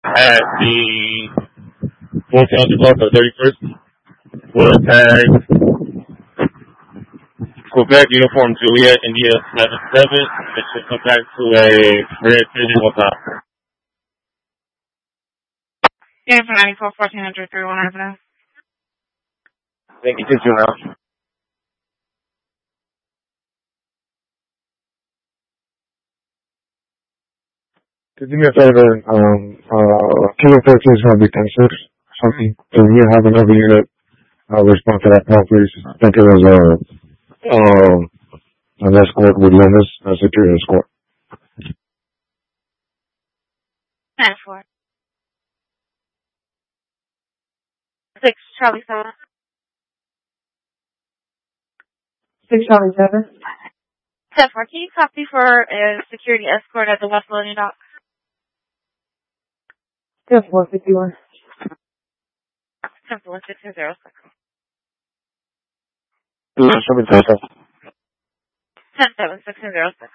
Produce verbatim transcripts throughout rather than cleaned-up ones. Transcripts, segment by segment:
at the Hotel Development thirty-first. Will tag Quebec Uniform Juliet India seven seven. It should come back to a red fitting on top. Yeah, for ninety-four, fourteen hundred, three one Avenue. Thank you, two two now. Could you do me a favor? Um, uh, Kilo thirteen is going to be ten six. Something. Can you have another unit uh, respond to that call, please? I think it was uh, um, an escort with Loomis, a security escort. nine four. six Charlie seven. six Charlie seven. ten four. Can you copy for a security escort at the West Loading Dock? ten four fifty-one. ten four six zero six. ten seven six zero six.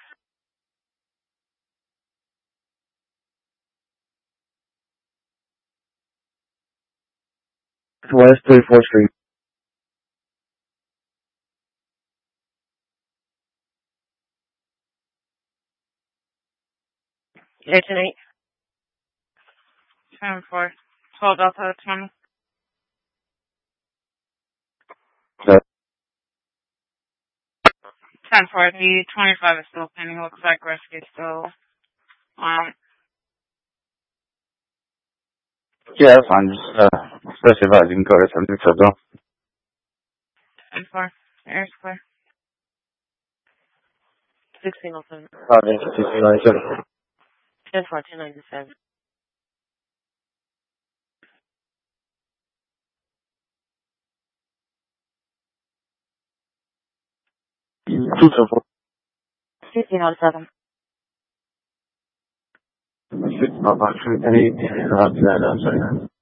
West thirty-fourth Street. eight eight. ten four. twelve Delta twenty. Okay. ten four. The twenty-five is still pending. Looks like rescue still on. Yeah, that's fine. Just, uh, especially if I didn't go to something so though. ten four. Air square. sixteen oh seven. Probably sixteen ninety-seven. ten four two ninety-seven. Two so four. fifteen oh seven. Six, oh, five, three, eight, uh, that, I'm sorry.